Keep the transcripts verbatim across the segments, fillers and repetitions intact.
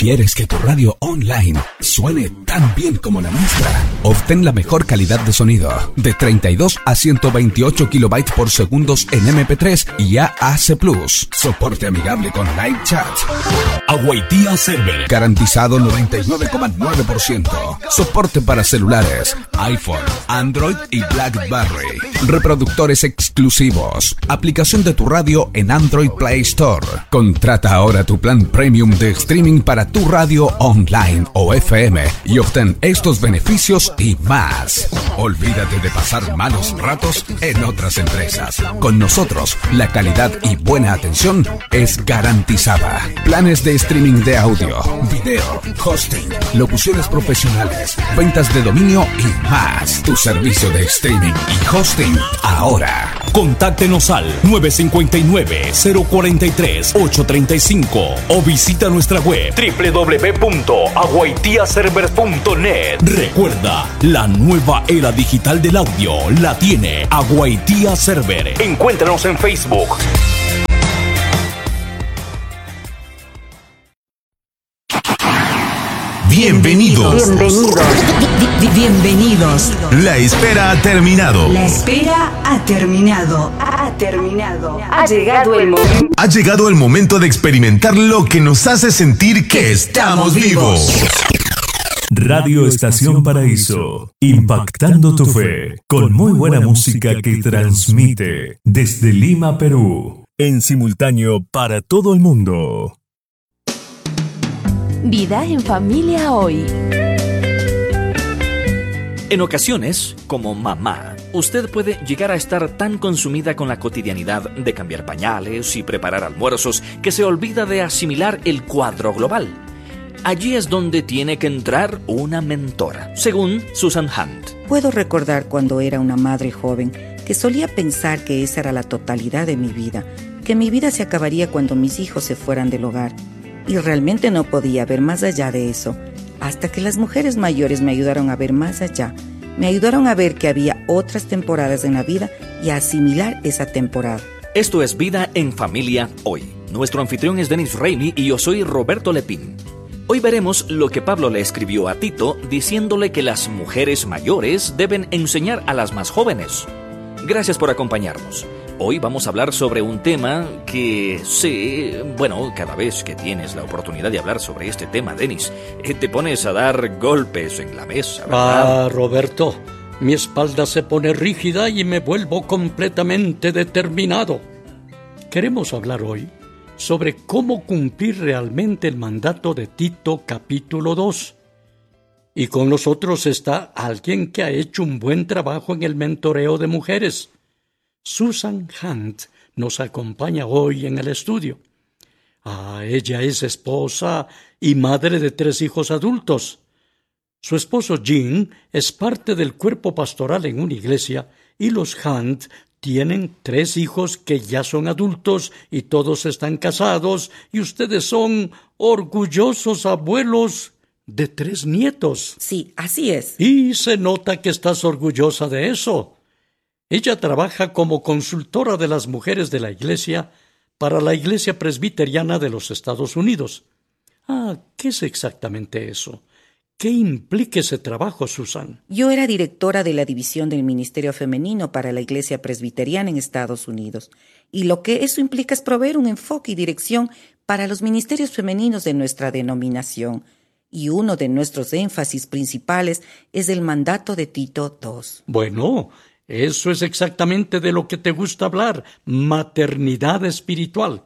¿Quieres que tu radio online suene tan bien como la nuestra? Obtén la mejor calidad de sonido, de treinta y dos a ciento veintiocho kilobytes por segundos en eme pe tres y A A C plus. Soporte amigable con live chat. Aguaitía Server. Garantizado noventa y nueve coma nueve por ciento. Soporte para celulares, iPhone, Android y BlackBerry. Reproductores exclusivos. Aplicación de tu radio en Android Play Store. Contrata ahora tu plan premium de streaming para tu radio online o F M y obtén estos beneficios y más. Olvídate de pasar malos ratos en otras empresas. Con nosotros, la calidad y buena atención es garantizada. Planes de streaming de audio, video, hosting, locuciones profesionales, ventas de dominio y más. Tu servicio de streaming y hosting ahora. Contáctenos al nueve cinco nueve, cero cuatro tres, ocho tres cinco o visita nuestra web doble u doble u doble u punto aguaitía server punto net. Recuerda, la nueva era digital del audio la tiene Aguaitía Server. Encuéntranos en Facebook. Bienvenidos. Bienvenidos. Bienvenidos. La espera ha terminado. La espera ha terminado. Ha terminado. Ha llegado el momento. Ha llegado el momento de experimentar lo que nos hace sentir que estamos vivos. Radio Estación Paraíso, impactando tu fe, con muy buena música que transmite desde Lima, Perú, en simultáneo para todo el mundo. Vida en familia hoy. En ocasiones, como mamá, usted puede llegar a estar tan consumida con la cotidianidad de cambiar pañales y preparar almuerzos que se olvida de asimilar el cuadro global. Allí es donde tiene que entrar una mentora, según Susan Hunt. Puedo recordar cuando era una madre joven que solía pensar que esa era la totalidad de mi vida, que mi vida se acabaría cuando mis hijos se fueran del hogar. Y realmente no podía ver más allá de eso, hasta que las mujeres mayores me ayudaron a ver más allá. Me ayudaron a ver que había otras temporadas en la vida y a asimilar esa temporada. Esto es Vida en Familia Hoy. Nuestro anfitrión es Denis Raimi y yo soy Roberto Lepín. Hoy veremos lo que Pablo le escribió a Tito diciéndole que las mujeres mayores deben enseñar a las más jóvenes. Gracias por acompañarnos. Hoy vamos a hablar sobre un tema que sé, bueno, cada vez que tienes la oportunidad de hablar sobre este tema, Denis, te pones a dar golpes en la mesa, ¿verdad? Ah, Roberto, mi espalda se pone rígida y me vuelvo completamente determinado. Queremos hablar hoy sobre cómo cumplir realmente el mandato de Tito capítulo dos. Y con nosotros está alguien que ha hecho un buen trabajo en el mentoreo de mujeres. Susan Hunt nos acompaña hoy en el estudio. Ah, ella es esposa y madre de tres hijos adultos. Su esposo Jim es parte del cuerpo pastoral en una iglesia y los Hunt tienen tres hijos que ya son adultos y todos están casados y ustedes son orgullosos abuelos de tres nietos. Sí, así es. Y se nota que estás orgullosa de eso. Ella trabaja como consultora de las mujeres de la iglesia para la Iglesia Presbiteriana de los Estados Unidos. Ah, ¿qué es exactamente eso? ¿Qué implica ese trabajo, Susan? Yo era directora de la División del Ministerio Femenino para la Iglesia Presbiteriana en Estados Unidos. Y lo que eso implica es proveer un enfoque y dirección para los ministerios femeninos de nuestra denominación. Y uno de nuestros énfasis principales es el mandato de Tito dos. Bueno, eso es exactamente de lo que te gusta hablar, maternidad espiritual.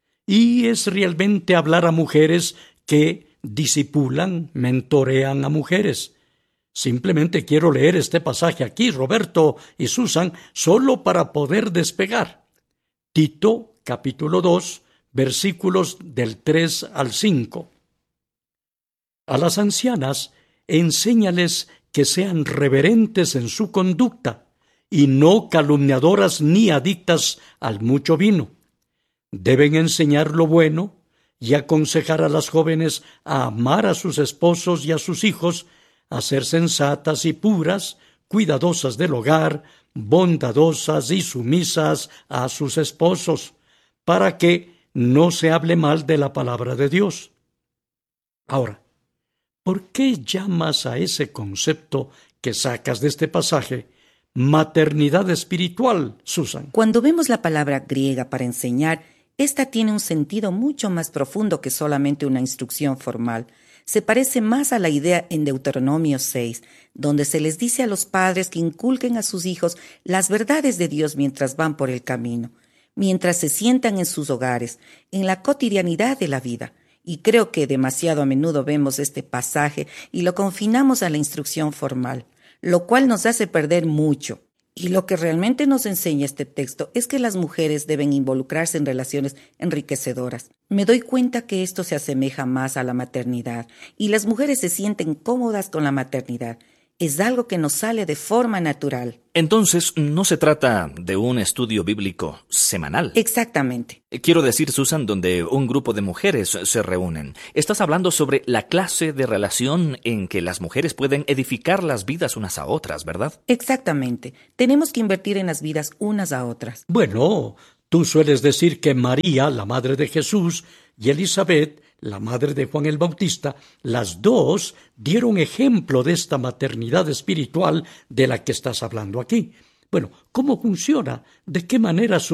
Y es realmente hablar a mujeres que disipulan, mentorean a mujeres. Simplemente quiero leer este pasaje aquí, Roberto y Susan, solo para poder despegar. Tito, capítulo dos, versículos del tres al cinco. A las ancianas, enséñales que sean reverentes en su conducta, y no calumniadoras ni adictas al mucho vino. Deben enseñar lo bueno y aconsejar a las jóvenes a amar a sus esposos y a sus hijos, a ser sensatas y puras, cuidadosas del hogar, bondadosas y sumisas a sus esposos, para que no se hable mal de la palabra de Dios. Ahora, ¿por qué llamas a ese concepto que sacas de este pasaje maternidad espiritual, Susan? Cuando vemos la palabra griega para enseñar, esta tiene un sentido mucho más profundo que solamente una instrucción formal. Se parece más a la idea en Deuteronomio seis, donde se les dice a los padres que inculquen a sus hijos las verdades de Dios mientras van por el camino, mientras se sientan en sus hogares, en la cotidianidad de la vida. Y creo que demasiado a menudo vemos este pasaje y lo confinamos a la instrucción formal, lo cual nos hace perder mucho. Y lo que realmente nos enseña este texto es que las mujeres deben involucrarse en relaciones enriquecedoras. Me doy cuenta que esto se asemeja más a la maternidad y las mujeres se sienten cómodas con la maternidad. Es algo que nos sale de forma natural. Entonces, no se trata de un estudio bíblico semanal. Exactamente. Quiero decir, Susan, donde un grupo de mujeres se reúnen. Estás hablando sobre la clase de relación en que las mujeres pueden edificar las vidas unas a otras, ¿verdad? Exactamente. Tenemos que invertir en las vidas unas a otras. Bueno, tú sueles decir que María, la madre de Jesús, y Elizabeth, la madre de Juan el Bautista, las dos dieron ejemplo de esta maternidad espiritual de la que estás hablando aquí. Bueno, ¿cómo funciona? ¿De qué manera su